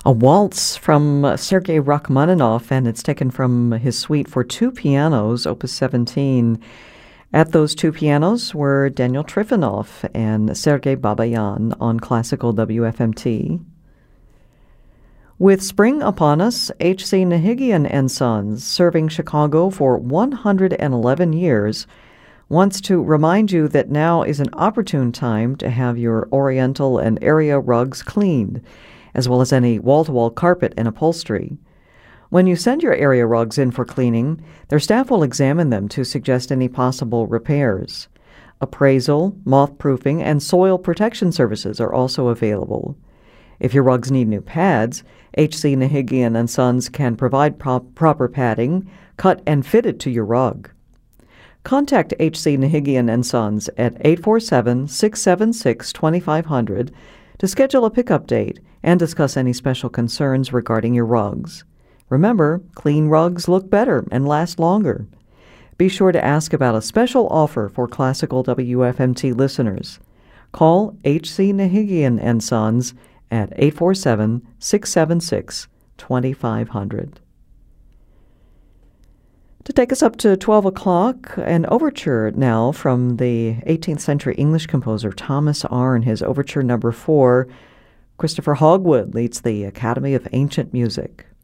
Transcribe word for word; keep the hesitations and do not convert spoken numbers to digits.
A waltz from uh, Sergei Rachmaninoff, and it's taken from his suite for two pianos, Opus seventeen. At those two pianos were Daniel Trifonov and Sergei Babayan on Classical W F M T. With spring upon us, H C Nahigian and Sons, serving Chicago for one hundred eleven years, wants to remind you that now is an opportune time to have your oriental and area rugs cleaned, as well as any wall-to-wall carpet and upholstery. When you send your area rugs in for cleaning, their staff will examine them to suggest any possible repairs. Appraisal, moth-proofing, and soil protection services are also available. If your rugs need new pads, H C Nahigian and Sons can provide pro- proper padding, cut and fit it to your rug. Contact H C Nahigian and Sons at eight four seven, six seven six, two five zero zero to schedule a pickup date and discuss any special concerns regarding your rugs. Remember, clean rugs look better and last longer. Be sure to ask about a special offer for Classical W F M T listeners. Call H C Nahigian and Sons at eight four seven, six seven six, two five zero zero. To take us up to twelve o'clock, an overture now from the eighteenth century English composer Thomas Arne, his overture number four. Christopher Hogwood leads the Academy of Ancient Music.